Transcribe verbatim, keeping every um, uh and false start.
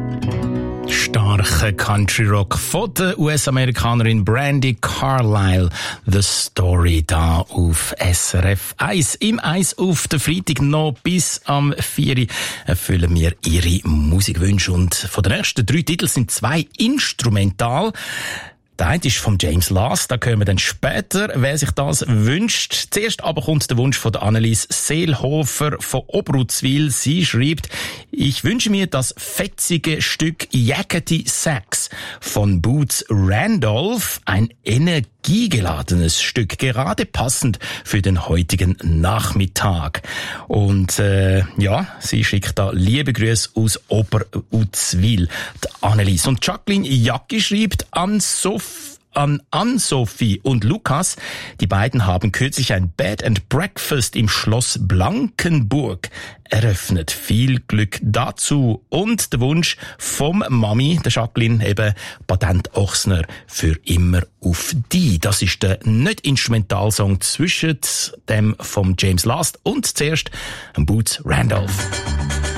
Starker Country Rock von der U S-Amerikanerin Brandi Carlile. The Story da auf S R F eins. Im eins auf den Freitag noch bis am vier erfüllen wir ihre Musikwünsche. Und von den ersten drei Titeln sind zwei instrumental. Der eine ist von James Last, da hören wir dann später, wer sich das wünscht. Zuerst aber kommt der Wunsch von der Annelies Seelhofer von Obrutzwil. Sie schreibt, ich wünsche mir das fetzige Stück Yakety Sax von Boots Randolph, ein energiegeladenes Stück, gerade passend für den heutigen Nachmittag. Und äh, ja, sie schickt da liebe Grüße aus Oberutzwil, die Annelies. Und Jacqueline Jacki schreibt an Sophie, an Ann-Sophie und Lukas. Die beiden haben kürzlich ein Bed and Breakfast im Schloss Blankenburg eröffnet. Viel Glück dazu. Und der Wunsch vom Mami, der Jacqueline, eben Patent Ochsner für immer auf die. Das ist der Nicht-Instrumentalsong zwischen dem vom James Last und zuerst Boots Randolph.